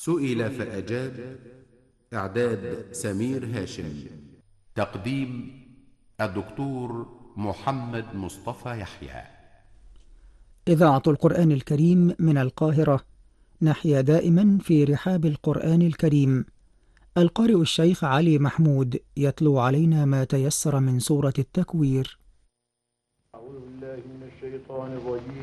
سئل فأجاب. إعداد سمير هاشم. تقديم الدكتور محمد مصطفى يحيى. إذاعة القرآن الكريم من القاهرة. نحيا دائما في رحاب القرآن الكريم. القارئ الشيخ علي محمود يتلو علينا ما تيسر من سورة التكوير. أعوذ بالله من الشيطان الرجيم.